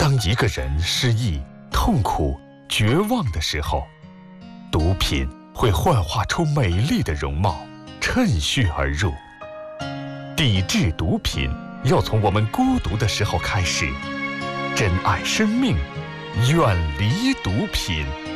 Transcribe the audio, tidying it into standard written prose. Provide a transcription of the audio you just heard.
当一个人失意、痛苦、绝望的时候，毒品会幻化出美丽的容貌，趁虚而入。抵制毒品，要从我们孤独的时候开始。珍爱生命，远离毒品。